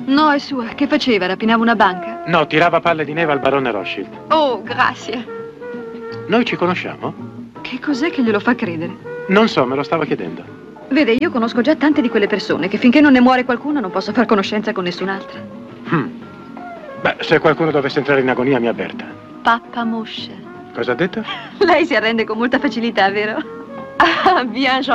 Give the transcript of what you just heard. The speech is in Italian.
No, è sua. Che faceva? Rapinava una banca? No, tirava palle di neve al barone Rothschild. Oh, grazie. Noi ci conosciamo? Che cos'è che glielo fa credere? Non so, me lo stavo chiedendo. Vede, io conosco già tante di quelle persone che finché non ne muore qualcuno non posso far conoscenza con nessun'altra. Beh, se qualcuno dovesse entrare in agonia mi avverta. Pappa moscia. Cosa ha detto? Lei si arrende con molta facilità, vero? Ah, bien,